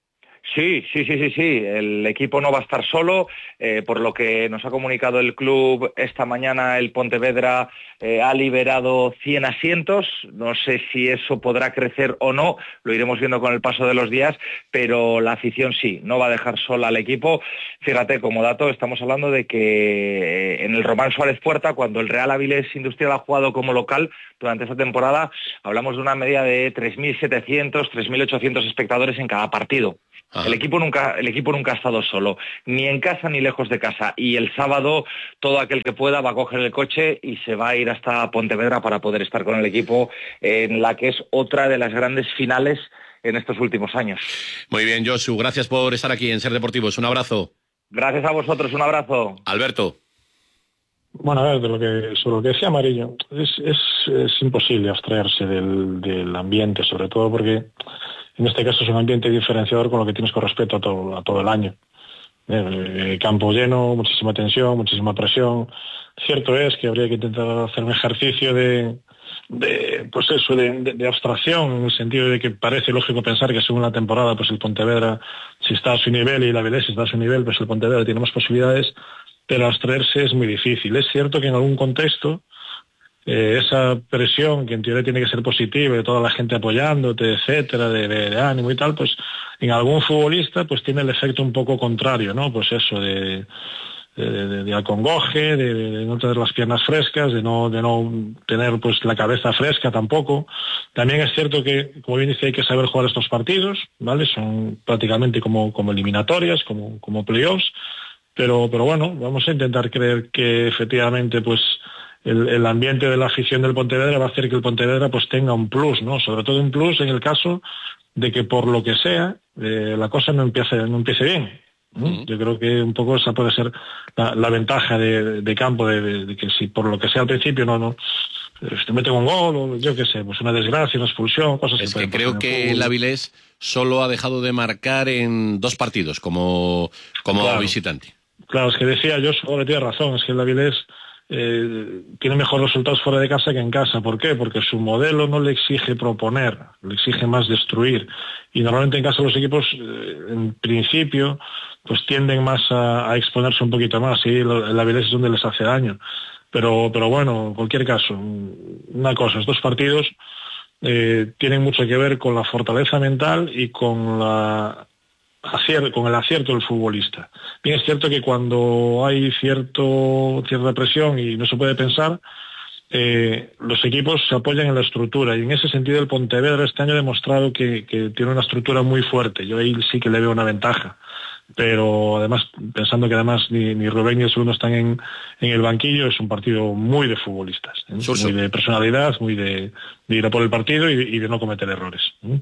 Sí, sí, sí, sí, sí. El equipo no va a estar solo, eh, por lo que nos ha comunicado el club esta mañana. El Pontevedra eh, ha liberado cien asientos. No sé si eso podrá crecer o no, lo iremos viendo con el paso de los días, pero la afición sí, no va a dejar sola al equipo. Fíjate, como dato, estamos hablando de que en el Román Suárez Puerta, cuando el Real Avilés Industrial ha jugado como local durante esta temporada, hablamos de una media de tres mil setecientos, tres mil ochocientos espectadores en cada partido. Ajá. El equipo nunca, el equipo nunca ha estado solo, ni en casa ni lejos de casa. Y el sábado todo aquel que pueda va a coger el coche y se va a ir hasta Pontevedra para poder estar con el equipo en la que es otra de las grandes finales en estos últimos años. Muy bien, Josu, gracias por estar aquí en Ser Deportivos. Un abrazo. Gracias a vosotros, un abrazo. Alberto. Bueno, a ver, de lo que, sobre lo que decía Amarillo, es, es, es imposible abstraerse del, del ambiente, sobre todo porque en este caso es un ambiente diferenciador con lo que tienes con respecto a todo, a todo el año. Eh, campo lleno, muchísima tensión, muchísima presión. Cierto es que habría que intentar hacer un ejercicio de, de pues eso, de, de, de abstracción, en el sentido de que parece lógico pensar que según la temporada, pues el Pontevedra, si está a su nivel, y el Avilés, si está a su nivel, pues el Pontevedra tiene más posibilidades, pero abstraerse es muy difícil. Es cierto que en algún contexto Eh, esa presión, que en teoría tiene que ser positiva, de toda la gente apoyándote, etcétera, de, de, de ánimo y tal, pues en algún futbolista pues tiene el efecto un poco contrario, ¿no? Pues eso, de, de, de, de acongoje, de, de no tener las piernas frescas, de no, de no tener pues la cabeza fresca tampoco. También es cierto que, como bien dice, hay que saber jugar estos partidos, ¿vale? Son prácticamente como, como eliminatorias, como, como playoffs, pero, pero bueno, vamos a intentar creer que efectivamente pues El, el ambiente de la afición del Pontevedra va a hacer que el Pontevedra pues tenga un plus, ¿no? Sobre todo un plus en el caso de que por lo que sea eh, la cosa no empiece, no empiece bien. ¿no? Uh-huh. Yo creo que un poco esa puede ser la, la ventaja de, de campo, de, de, de que si por lo que sea al principio no, no te meten un gol, o yo qué sé, pues una desgracia, una expulsión, cosas es que, que creo que el Avilés solo ha dejado de marcar en dos partidos como, como claro, visitante. Claro, es que decía yo, ahora tiene razón, es que el Avilés Eh, tiene mejores resultados fuera de casa que en casa. ¿Por qué? Porque su modelo no le exige proponer, le exige más destruir. Y normalmente en casa los equipos, eh, en principio, pues tienden más a, a exponerse un poquito más. Sí, el Avilés es donde les hace daño. Pero, pero bueno, en cualquier caso, una cosa, estos partidos eh, tienen mucho que ver con la fortaleza mental y con la Acierto, con el acierto del futbolista. Bien, es cierto que cuando hay cierto, cierta presión y no se puede pensar, eh, los equipos se apoyan en la estructura, y en ese sentido el Pontevedra este año ha demostrado que, que tiene una estructura muy fuerte. Yo ahí sí que le veo una ventaja, pero además, pensando que además ni, ni Rubén ni el segundo están en, en el banquillo, es un partido muy de futbolistas, ¿eh? Muy de personalidad, muy de, de ir a por el partido y de, y de no cometer errores. ¿eh?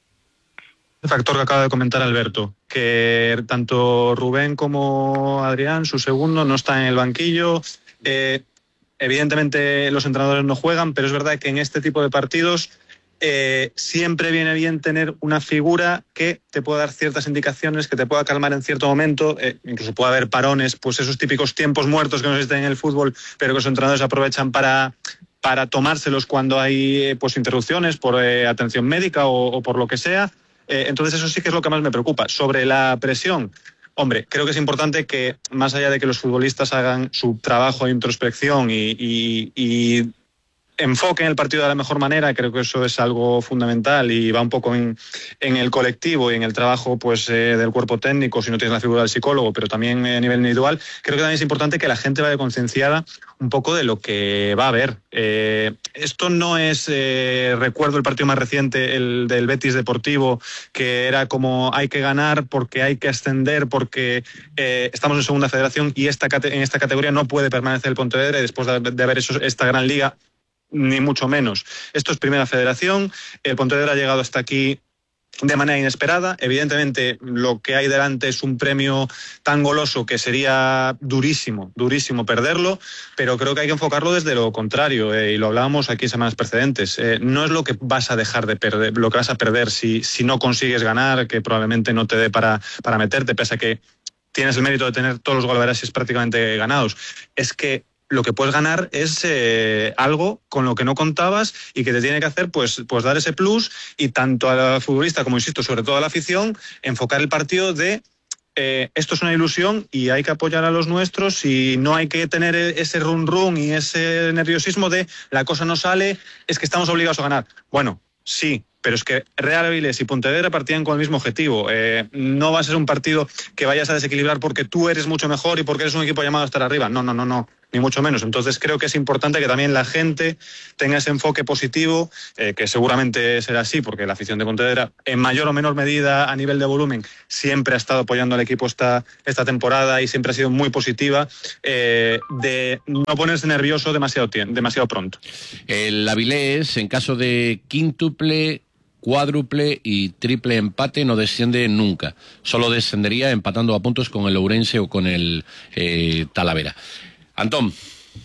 El factor que acaba de comentar Alberto, que tanto Rubén como Adrián, su segundo, no están en el banquillo. Eh, evidentemente los entrenadores no juegan, pero es verdad que en este tipo de partidos eh, siempre viene bien tener una figura que te pueda dar ciertas indicaciones, que te pueda calmar en cierto momento, eh, incluso puede haber parones, pues esos típicos tiempos muertos que no existen en el fútbol, pero que los entrenadores aprovechan para... para tomárselos cuando hay pues interrupciones por eh, atención médica o, o por lo que sea. Eh, entonces eso sí que es lo que más me preocupa. Sobre la presión, hombre, creo que es importante que, más allá de que los futbolistas hagan su trabajo de introspección y, y, y enfoquen el partido de la mejor manera, creo que eso es algo fundamental y va un poco en, en el colectivo y en el trabajo pues eh, del cuerpo técnico, si no tienes la figura del psicólogo, pero también a nivel individual. Creo que también es importante que la gente vaya concienciada un poco de lo que va a haber. Eh, esto no es, eh, recuerdo el partido más reciente, el del Betis Deportivo, que era como hay que ganar porque hay que ascender, porque eh, estamos en segunda federación y esta en esta categoría no puede permanecer el Pontevedra, y después de, de haber hecho esta gran liga, ni mucho menos. Esto es primera federación, el Pontevedra ha llegado hasta aquí de manera inesperada. Evidentemente lo que hay delante es un premio tan goloso que sería durísimo, durísimo perderlo, pero creo que hay que enfocarlo desde lo contrario, eh, y lo hablábamos aquí en semanas precedentes. Eh, no es lo que vas a dejar de perder, lo que vas a perder si, si no consigues ganar, que probablemente no te dé para, para meterte, pese a que tienes el mérito de tener todos los golaverases prácticamente ganados. Es que lo que puedes ganar es eh, algo con lo que no contabas y que te tiene que hacer pues, pues dar ese plus, y tanto al futbolista como, insisto, sobre todo a la afición, enfocar el partido de eh, esto es una ilusión y hay que apoyar a los nuestros, y no hay que tener ese run run y ese nerviosismo de la cosa no sale, es que estamos obligados a ganar. Bueno, sí, pero es que Real Avilés y Pontevedra partían con el mismo objetivo. Eh, no va a ser un partido que vayas a desequilibrar porque tú eres mucho mejor y porque eres un equipo llamado a estar arriba. No, no, no, no, ni mucho menos. Entonces creo que es importante que también la gente tenga ese enfoque positivo, eh, que seguramente será así, porque la afición de Pontevedra, en mayor o menor medida a nivel de volumen, siempre ha estado apoyando al equipo esta, esta temporada y siempre ha sido muy positiva, eh, de no ponerse nervioso demasiado, demasiado pronto. El Avilés, en caso de quíntuple, cuádruple y triple empate, no desciende nunca. Solo descendería empatando a puntos con el Ourense o con el eh, Talavera. Antón.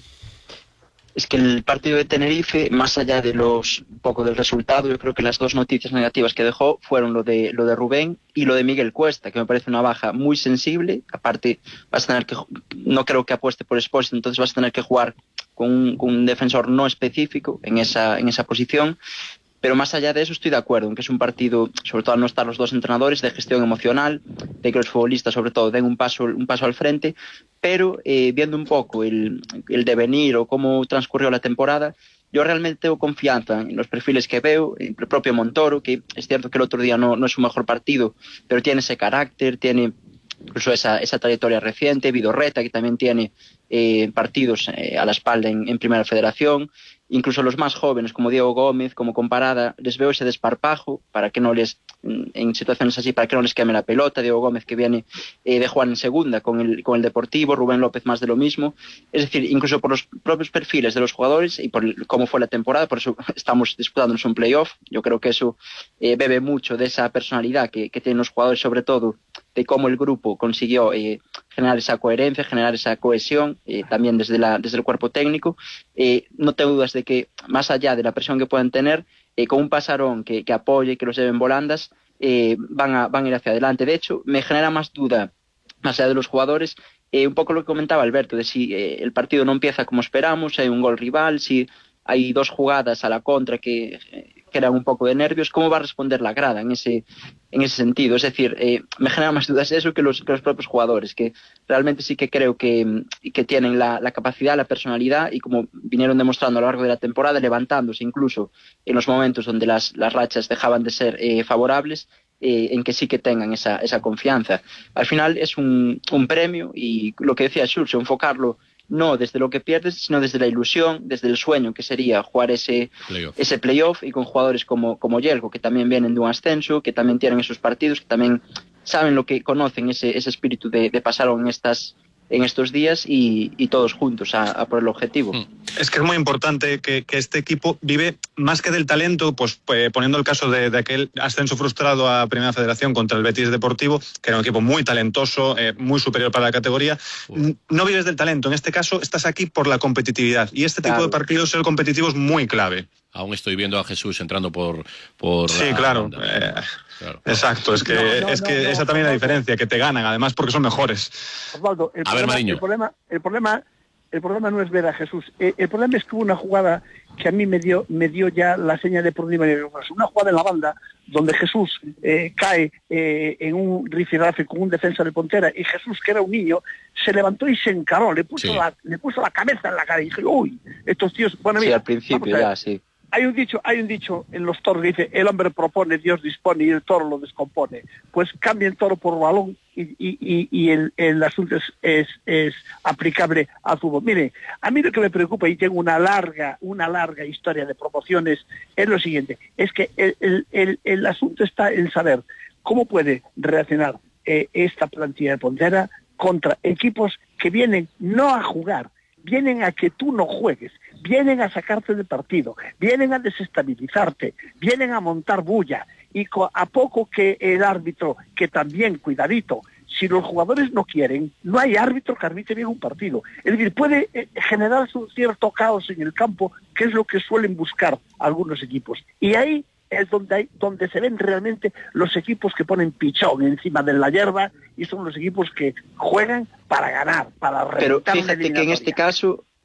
Es que el partido de Tenerife, más allá de los un poco del resultado, yo creo que las dos noticias negativas que dejó fueron lo de lo de Rubén y lo de Miguel Cuesta, que me parece una baja muy sensible. Aparte, vas a tener que, no creo que apueste por Esposito, entonces vas a tener que jugar con un, con un defensor no específico en esa, en esa posición. Pero más allá de eso estoy de acuerdo en que es un partido, sobre todo al no estar los dos entrenadores, de gestión emocional, de que los futbolistas sobre todo den un paso, un paso al frente, pero eh, viendo un poco el, el devenir o cómo transcurrió la temporada, yo realmente tengo confianza en los perfiles que veo, en el propio Montoro, que es cierto que el otro día no, no es su mejor partido, pero tiene ese carácter, tiene incluso esa, esa trayectoria reciente, Vidorreta, que también tiene eh, partidos eh, a la espalda en, en Primera Federación. Incluso los más jóvenes, como Diego Gómez, como Comparada, les veo ese desparpajo para que no les, en situaciones así, para que no les queme la pelota. Diego Gómez, que viene eh, de jugar en segunda con el, con el Deportivo, Rubén López más de lo mismo. Es decir, incluso por los propios perfiles de los jugadores y por el, cómo fue la temporada, por eso estamos disputándonos un playoff. Yo creo que eso eh, bebe mucho de esa personalidad que, que tienen los jugadores, sobre todo de cómo el grupo consiguió eh, generar esa coherencia, generar esa cohesión, eh, también desde, la, desde el cuerpo técnico. Eh, no tengo dudas de que, más allá de la presión que puedan tener, eh, con un Pasarón que, que apoye, que los lleve en volandas, eh, van, a, van a ir hacia adelante. De hecho, me genera más duda, más allá de los jugadores, eh, un poco lo que comentaba Alberto, de si eh, el partido no empieza como esperamos, si hay un gol rival, si hay dos jugadas a la contra que eh, crean un poco de nervios, ¿cómo va a responder la grada en ese, en ese sentido? Es decir, eh, me genera más dudas eso que los, que los propios jugadores, que realmente sí que creo que, que tienen la, la capacidad, la personalidad, y como vinieron demostrando a lo largo de la temporada, levantándose incluso en los momentos donde las, las rachas dejaban de ser eh, favorables, eh, en que sí que tengan esa, esa confianza. Al final es un, un premio, y lo que decía Xurxo, enfocarlo no desde lo que pierdes, sino desde la ilusión, desde el sueño que sería jugar ese playoff, ese playoff y con jugadores como, como Yelko, que también vienen de un ascenso, que también tienen esos partidos, que también saben lo que conocen, ese, ese espíritu de, de pasar en estas en estos días y, y todos juntos a, a por el objetivo. Es que es muy importante que, que este equipo vive más que del talento, pues eh, poniendo el caso de, de aquel ascenso frustrado a Primera Federación contra el Betis Deportivo, que era un equipo muy talentoso, eh, muy superior para la categoría. Uh. No vives del talento, en este caso estás aquí por la competitividad, y este tipo claro. de partidos, ser competitivo, es muy clave. Aún estoy viendo a Jesús entrando por... por sí, claro. Eh, claro. Exacto, es que, no, no, es que no, no, esa también es la diferencia, que te ganan, además porque son mejores. Osvaldo, el a problema, ver, Mariño. El problema, el, problema, el problema no es ver a Jesús. El, el problema es que hubo una jugada que a mí me dio, me dio ya la seña de por encima de una jugada en la banda donde Jesús eh, cae eh, en un rifirrafe con un defensa de Pontera, y Jesús, que era un niño, se levantó y se encaró, le puso, sí. la, le puso la cabeza en la cara y dije, uy, estos tíos... Bueno, mira, sí, al principio ya, sí. Hay un dicho, hay un dicho en los toros que dice, el hombre propone, Dios dispone y el toro lo descompone. Pues cambia el toro por balón y, y, y, y el, el asunto es, es, es aplicable al fútbol. Mire, a mí lo que me preocupa, y tengo una larga, una larga historia de promociones, es lo siguiente, es que el, el, el, el asunto está en saber cómo puede reaccionar eh, esta plantilla de Pontera contra equipos que vienen no a jugar, vienen a que tú no juegues, vienen a sacarte del partido, vienen a desestabilizarte, vienen a montar bulla, y a poco que el árbitro, que también, cuidadito, si los jugadores no quieren, no hay árbitro que arbitre bien un partido. Es decir, puede eh, generarse un cierto caos en el campo, que es lo que suelen buscar algunos equipos. Y ahí es donde, hay, donde se ven realmente los equipos que ponen pichón encima de la hierba, y son los equipos que juegan para ganar, para reventar. Pero fíjate que en este caso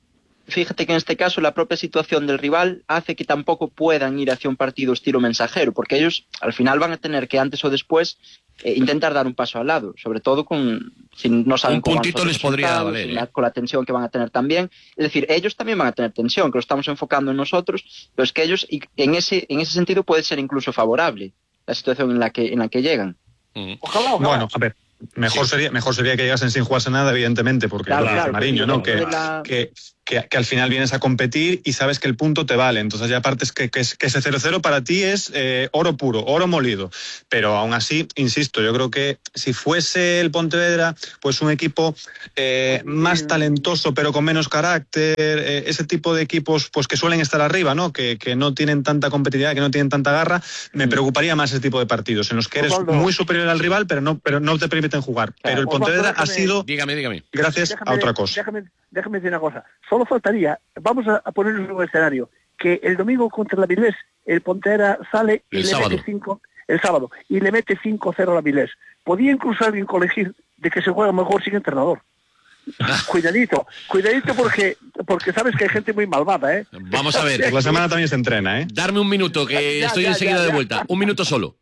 fíjate que en este caso la propia situación del rival hace que tampoco puedan ir hacia un partido estilo mensajero, porque ellos al final van a tener que antes o después eh, intentar dar un paso al lado, sobre todo con si no saben un cómo puntito les podría valer, la, ¿eh? con la tensión que van a tener también. Es decir, ellos también van a tener tensión, que lo estamos enfocando en nosotros, pero es que ellos y en ese en ese sentido puede ser incluso favorable la situación en la que en la que llegan. Mm. Ojalá, ojalá. Bueno, a ver. Mejor, sí. sería, mejor sería que llegasen sin jugarse nada, evidentemente, porque claro, lo que dice Mariño, ¿no? Que, la... que, que, que al final vienes a competir y sabes que el punto te vale. Entonces ya aparte es que, que, que ese cero cero para ti es eh, oro puro, oro molido. Pero aún así, insisto, yo creo que si fuese el Pontevedra, pues un equipo eh, más talentoso pero con menos carácter, eh, ese tipo de equipos pues que suelen estar arriba, ¿no? Que, que no tienen tanta competitividad, que no tienen tanta garra, me preocuparía más ese tipo de partidos, en los que eres Osvaldo. muy superior al rival, pero no, pero no te permiten jugar. Pero el Pontevedra Osvaldo, déjame, ha sido dígame, dígame. gracias déjame, a otra cosa. Déjame, déjame decir una cosa. Solo faltaría, vamos a, a ponernos en un escenario, que el domingo contra la Avilés, el Pontevedra sale y el le sábado. mete cinco, el sábado, y le mete cinco cero a la Avilés. Podía incluso alguien colegir de que se juega mejor sin entrenador. Cuidadito, cuidadito porque porque sabes que hay gente muy malvada, ¿eh? Vamos a ver. La semana también se entrena, ¿eh? Darme un minuto, que ya, estoy ya, enseguida ya, ya. de vuelta. Un minuto solo.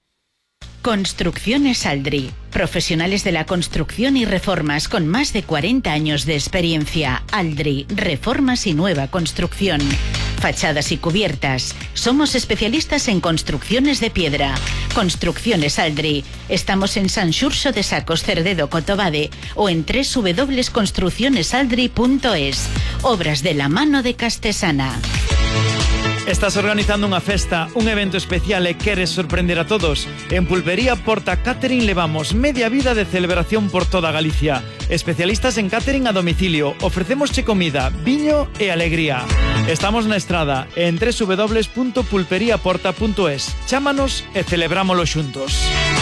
Construcciones Aldri. Profesionales de la construcción y reformas con más de cuarenta años de experiencia. Aldri. Reformas y nueva construcción. Fachadas y cubiertas. Somos especialistas en construcciones de piedra. Construcciones Aldri. Estamos en San Xurxo de Sacos, Cerdedo, Cotobade o en doble u doble u doble u punto construcciones aldri punto es. Obras de la mano de Castesana. Estás organizando unha festa, un evento especial e queres sorprender a todos? En Pulpería Porta Catering levamos media vida de celebración por toda Galicia. Especialistas en catering a domicilio. Ofrecémosche comida, viño e alegría. Estamos na Estrada en doble u doble u doble u punto pulpería porta punto es. Chámanos e celebrámoslo xuntos.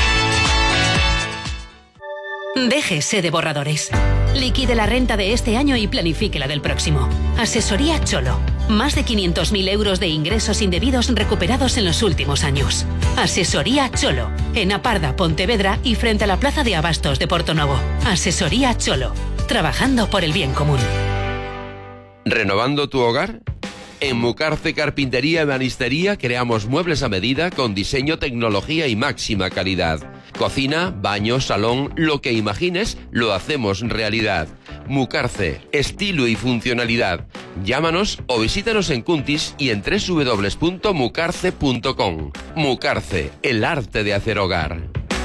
Déjese de borradores. Liquide la renta de este año y planifique la del próximo. Asesoría Cholo. Más de quinientos mil euros de ingresos indebidos recuperados en los últimos años. Asesoría Cholo. En Aparda, Pontevedra y frente a la Plaza de Abastos de Portonovo. Asesoría Cholo. Trabajando por el bien común. ¿Renovando tu hogar? En Mucarce Carpintería y Ebanistería creamos muebles a medida con diseño, tecnología y máxima calidad. Cocina, baño, salón, lo que imagines, lo hacemos realidad. Mucarce, estilo y funcionalidad. Llámanos o visítanos en Cuntis y en doble u doble u doble u punto mucarce punto com. Mucarce, el arte de hacer hogar.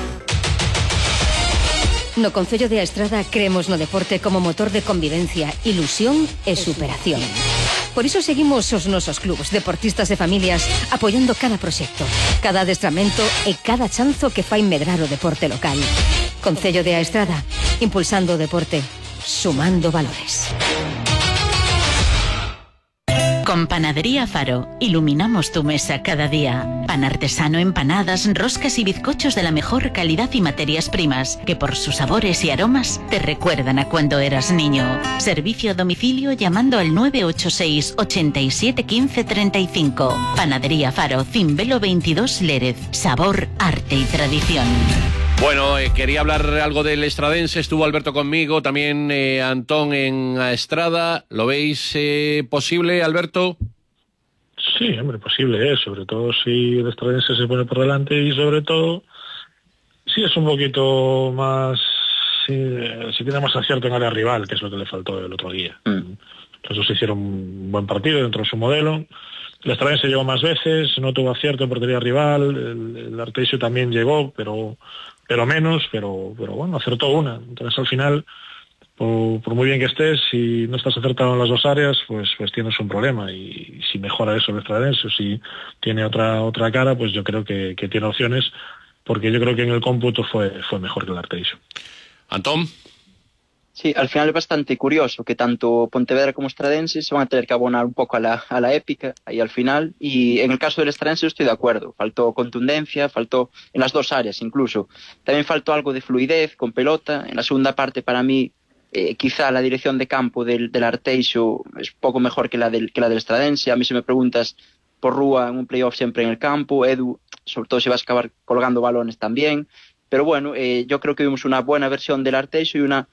No Concello de Estrada creemos no deporte como motor de convivencia, ilusión e superación. Por iso seguimos os nosos clubs, deportistas e familias, apoiando cada proxecto, cada adestramento e cada chanzo que fai medrar o deporte local. Concello de Estrada, impulsando o deporte, sumando valores. Con Panadería Faro, iluminamos tu mesa cada día. Pan artesano, empanadas, roscas y bizcochos de la mejor calidad y materias primas, que por sus sabores y aromas te recuerdan a cuando eras niño. Servicio a domicilio llamando al nueve ocho seis, ochenta y siete, quince, treinta y cinco. Panadería Faro, Cimbelo veintidós, Lérez. Sabor, arte y tradición. Bueno, eh, quería hablar algo del estradense, estuvo Alberto conmigo, también eh, Antón en Estrada. ¿Lo veis eh, posible, Alberto? Sí, hombre, posible es, sobre todo si el estradense se pone por delante y sobre todo si es un poquito más, si, si tiene más acierto en área rival, que es lo que le faltó el otro día. Mm. Los dos hicieron un buen partido dentro de su modelo. El estradense llegó más veces, no tuvo acierto en portería rival, el, el Arteixo también llegó, pero... pero menos, pero pero bueno, acertó una. Entonces al final, por, por muy bien que estés, si no estás acertado en las dos áreas, pues pues tienes un problema. Y, y si mejora eso el estradense, o si tiene otra otra cara, pues yo creo que, que tiene opciones, porque yo creo que en el cómputo fue fue mejor que el Arteixo. Antón. Sí, al final es bastante curioso que tanto Pontevedra como Estradense se van a tener que abonar un poco a la, a la épica ahí al final, y en el caso del Estradense estoy de acuerdo, faltó contundencia, faltó en las dos áreas incluso, también faltó algo de fluidez con pelota. En la segunda parte para mí eh, quizá la dirección de campo del, del Arteixo es poco mejor que la del, que la del Estradense. A mí si me preguntas por Rúa en un playoff siempre en el campo, Edu sobre todo se va a acabar colgando balones también, pero bueno, eh, yo creo que vimos una buena versión del Arteixo y una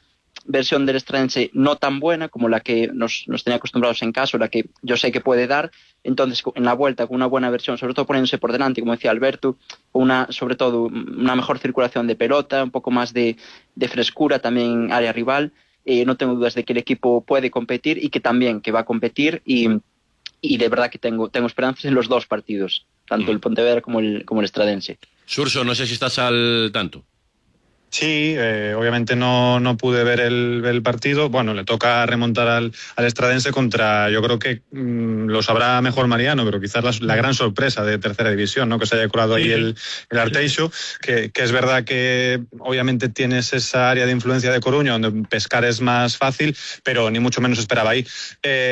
versión del Estrense no tan buena como la que nos, nos tenía acostumbrados en casa, la que yo sé que puede dar. Entonces, en la vuelta, con una buena versión, sobre todo poniéndose por delante, como decía Alberto, una, sobre todo una mejor circulación de pelota, un poco más de, de frescura también en área rival, eh, no tengo dudas de que el equipo puede competir y que también que va a competir, y, y de verdad que tengo, tengo esperanzas en los dos partidos, tanto mm. el Pontevedra como el, como el Estradense. Surso, no sé si estás al tanto. Sí, eh, obviamente no, no pude ver el, el partido. Bueno, le toca remontar al, al Estradense contra, yo creo que mmm, lo sabrá mejor Mariano, pero quizás la, la gran sorpresa de tercera división, ¿no? Que se haya colado ahí el, el Arteixo, que, que es verdad que obviamente tienes esa área de influencia de Coruña donde pescar es más fácil, pero ni mucho menos esperaba ahí. Eh,